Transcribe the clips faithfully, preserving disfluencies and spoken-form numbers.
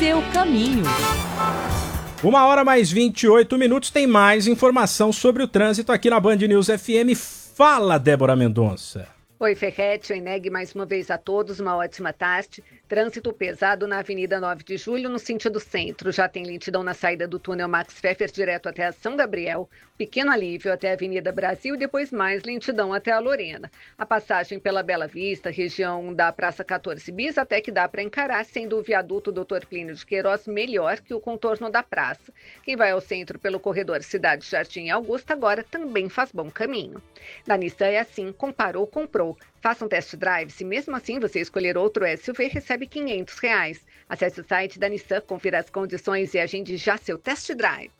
seu caminho. Uma hora mais vinte e oito minutos, tem mais informação sobre o trânsito aqui na Band News F M. Fala, Débora Mendonça. Oi, Ferretti, oi, Neg, mais uma vez a todos, uma ótima tarde. Trânsito pesado na Avenida nove de Julho, no sentido centro. Já tem lentidão na saída do túnel Max Pfeffer direto até a São Gabriel. Pequeno alívio até a Avenida Brasil e depois mais lentidão até a Lorena. A passagem pela Bela Vista, região da Praça quatorze Bis, até que dá para encarar, sendo o viaduto doutor Plínio de Queiroz melhor que o contorno da praça. Quem vai ao centro pelo corredor Cidade Jardim Augusta agora também faz bom caminho. Na Nissan é assim, comparou, comprou. Faça um test drive, se mesmo assim você escolher outro S U V, recebe quinhentos reais. Acesse o site da Nissan, confira as condições e agende já seu test drive.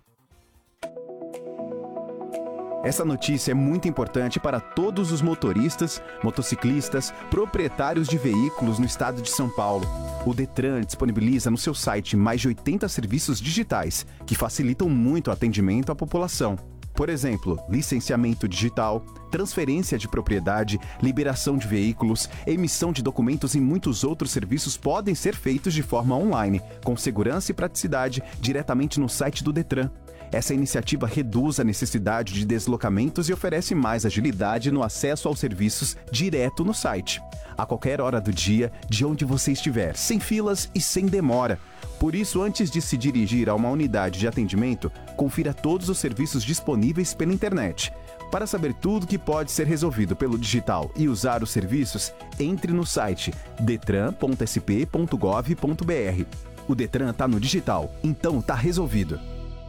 Essa notícia é muito importante para todos os motoristas, motociclistas, proprietários de veículos no estado de São Paulo. O Detran disponibiliza no seu site mais de oitenta serviços digitais que facilitam muito o atendimento à população. Por exemplo, licenciamento digital, transferência de propriedade, liberação de veículos, emissão de documentos e muitos outros serviços podem ser feitos de forma online, com segurança e praticidade, diretamente no site do Detran. Essa iniciativa reduz a necessidade de deslocamentos e oferece mais agilidade no acesso aos serviços direto no site. A qualquer hora do dia, de onde você estiver, sem filas e sem demora. Por isso, antes de se dirigir a uma unidade de atendimento, confira todos os serviços disponíveis pela internet. Para saber tudo que pode ser resolvido pelo digital e usar os serviços, entre no site detran ponto s p ponto gov ponto b r. O Detran está no digital, então está resolvido.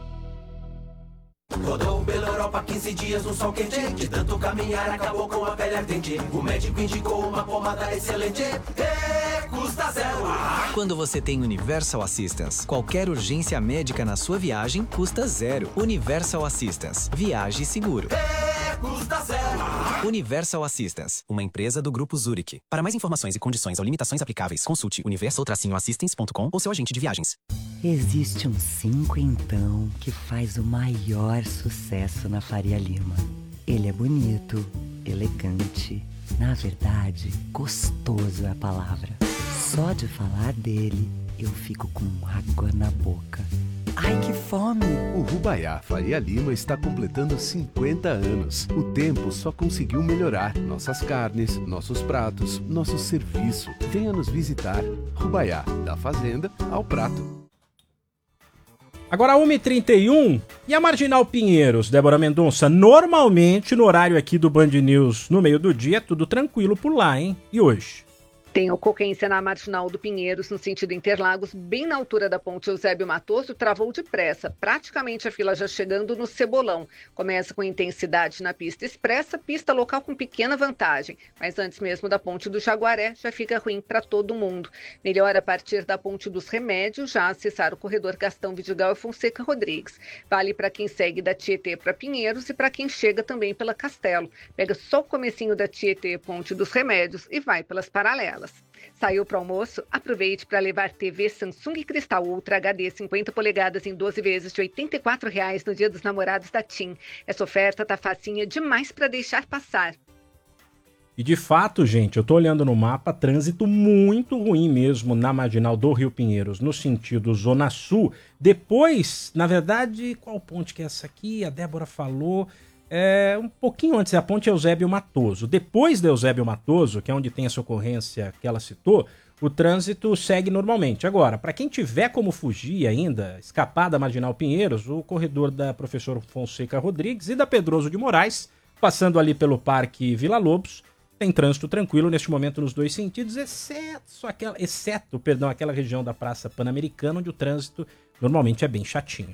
Rodou pela Europa quinze dias no sol quente. De tanto caminhar acabou com a pele ardente. O médico indicou uma pomada excelente. E custa zero. Quando você tem Universal Assistance, qualquer urgência médica na sua viagem custa zero. Universal Assistance. Viaje seguro. E custa zero. Universal Assistance, uma empresa do Grupo Zurich. Para mais informações e condições ou limitações aplicáveis, consulte universal assistance ponto com ou seu agente de viagens. Existe um cinco então que faz o maior sucesso na Faria Lima. Ele é bonito, elegante, na verdade, gostoso é a palavra. Só de falar dele, eu fico com água na boca. Ai, que fome! O Rubaiá Faria Lima está completando cinquenta anos. O tempo só conseguiu melhorar nossas carnes, nossos pratos, nosso serviço. Venha nos visitar. Rubaiá, da fazenda ao prato. Agora, uma e trinta e um, e a Marginal Pinheiros, Débora Mendonça? Normalmente, no horário aqui do Band News, no meio do dia, é tudo tranquilo por lá, hein? E hoje? Tem ocorrência na Marginal do Pinheiros, no sentido Interlagos, bem na altura da ponte Eusébio Matoso, travou depressa, praticamente a fila já chegando no Cebolão. Começa com intensidade na pista expressa, pista local com pequena vantagem, mas antes mesmo da ponte do Jaguaré já fica ruim para todo mundo. Melhor a partir da ponte dos Remédios, já acessar o corredor Gastão Vidigal e Fonseca Rodrigues. Vale para quem segue da Tietê para Pinheiros e para quem chega também pela Castelo. Pega só o comecinho da Tietê, ponte dos Remédios e vai pelas paralelas. Saiu para o almoço? Aproveite para levar T V Samsung Cristal Ultra H D cinquenta polegadas em doze vezes de oitenta e quatro reais no Dia dos Namorados da TIM. Essa oferta tá facinha demais para deixar passar. E de fato, gente, eu tô olhando no mapa, trânsito muito ruim mesmo na Marginal do Rio Pinheiros, no sentido Zona Sul. Depois, na verdade, qual ponte que é essa aqui? A Débora falou... É, um pouquinho antes, a ponte Eusébio Matoso. Depois da Eusébio Matoso, que é onde tem essa ocorrência que ela citou, o trânsito segue normalmente. Agora, para quem tiver como fugir ainda, escapar da Marginal Pinheiros, o corredor da Professor Fonseca Rodrigues e da Pedroso de Moraes, passando ali pelo Parque Vila Lobos, tem trânsito tranquilo neste momento nos dois sentidos, exceto, só aquela, exceto perdão, aquela região da Praça Pan-Americana, onde o trânsito normalmente é bem chatinho.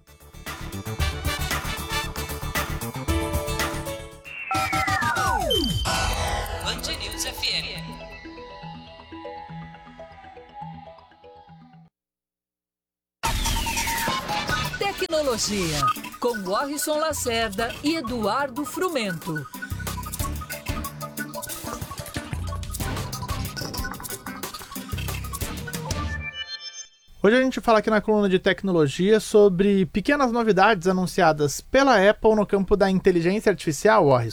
Tecnologia, com Warrison Lacerda e Eduardo Frumento. Hoje a gente fala aqui na coluna de tecnologia sobre pequenas novidades anunciadas pela Apple no campo da inteligência artificial, Warrison.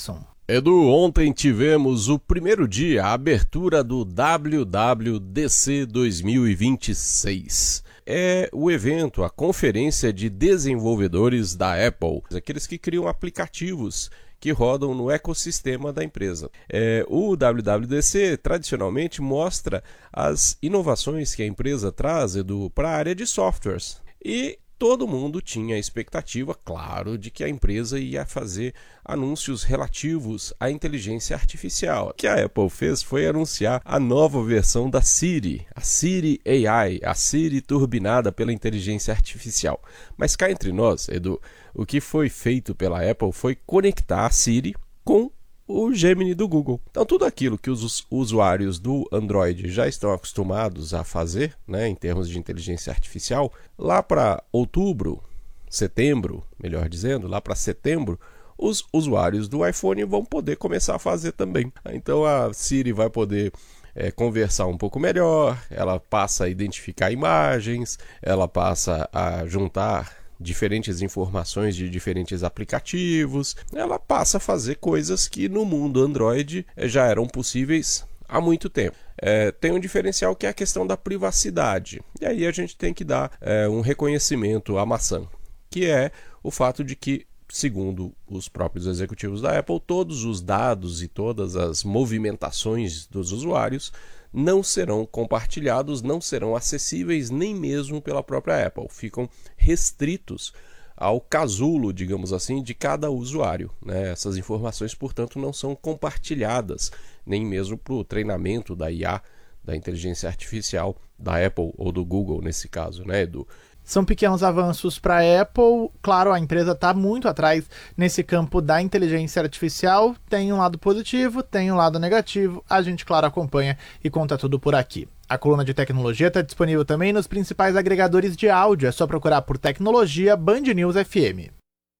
Edu, ontem tivemos o primeiro dia, a abertura do W W D C dois mil e vinte e seis. É o evento, a conferência de desenvolvedores da Apple, aqueles que criam aplicativos que rodam no ecossistema da empresa. É, o W W D C tradicionalmente mostra as inovações que a empresa traz, Edu, para a área de softwares. E todo mundo tinha a expectativa, claro, de que a empresa ia fazer anúncios relativos à inteligência artificial. O que a Apple fez foi anunciar a nova versão da Siri, a Siri A I, a Siri turbinada pela inteligência artificial. Mas cá entre nós, Edu, o que foi feito pela Apple foi conectar a Siri com o Gemini do Google. Então tudo aquilo que os usuários do Android já estão acostumados a fazer, né, em termos de inteligência artificial, lá para outubro, setembro, melhor dizendo, lá para setembro, os usuários do iPhone vão poder começar a fazer também. Então a Siri vai poder é, conversar um pouco melhor, ela passa a identificar imagens, ela passa a juntar diferentes informações de diferentes aplicativos, ela passa a fazer coisas que no mundo Android já eram possíveis há muito tempo. É, tem um diferencial que é a questão da privacidade, e aí a gente tem que dar é, um reconhecimento à maçã, que é o fato de que, segundo os próprios executivos da Apple, todos os dados e todas as movimentações dos usuários não serão compartilhados, não serão acessíveis nem mesmo pela própria Apple. Ficam restritos ao casulo, digamos assim, de cada usuário, né? Essas informações, portanto, não são compartilhadas, nem mesmo para o treinamento da I A, da inteligência artificial da Apple ou do Google, nesse caso, né, Edu? São pequenos avanços para a Apple. Claro, a empresa está muito atrás nesse campo da inteligência artificial. Tem um lado positivo, tem um lado negativo. A gente, claro, acompanha e conta tudo por aqui. A coluna de tecnologia está disponível também nos principais agregadores de áudio. É só procurar por Tecnologia Band News F M.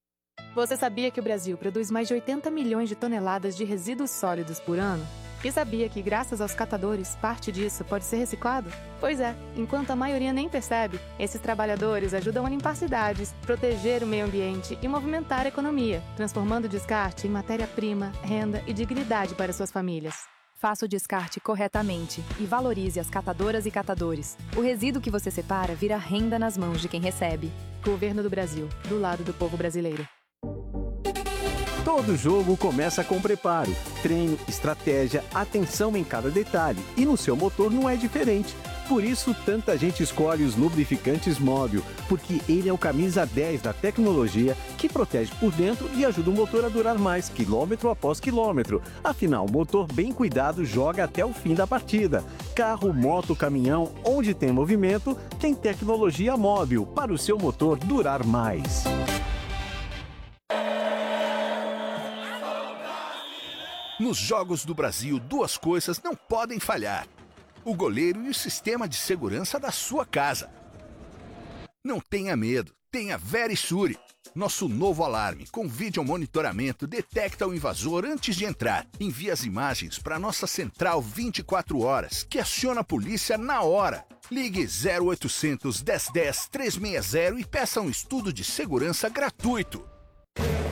Você sabia que o Brasil produz mais de oitenta milhões de toneladas de resíduos sólidos por ano? E sabia que, graças aos catadores, parte disso pode ser reciclado? Pois é, enquanto a maioria nem percebe, esses trabalhadores ajudam a limpar cidades, proteger o meio ambiente e movimentar a economia, transformando o descarte em matéria-prima, renda e dignidade para suas famílias. Faça o descarte corretamente e valorize as catadoras e catadores. O resíduo que você separa vira renda nas mãos de quem recebe. Governo do Brasil, do lado do povo brasileiro. Todo jogo começa com preparo, treino, estratégia, atenção em cada detalhe. E no seu motor não é diferente. Por isso, tanta gente escolhe os lubrificantes Móbil, porque ele é o camisa dez da tecnologia que protege por dentro e ajuda o motor a durar mais, quilômetro após quilômetro. Afinal, o motor bem cuidado joga até o fim da partida. Carro, moto, caminhão, onde tem movimento, tem tecnologia Móbil para o seu motor durar mais. Nos Jogos do Brasil, duas coisas não podem falhar: o goleiro e o sistema de segurança da sua casa. Não tenha medo, tenha Verisure. Nosso novo alarme com vídeo monitoramento detecta o invasor antes de entrar. Envia as imagens para nossa central vinte e quatro horas, que aciona a polícia na hora. Ligue zero oitocentos, dez dez, trezentos e sessenta e peça um estudo de segurança gratuito.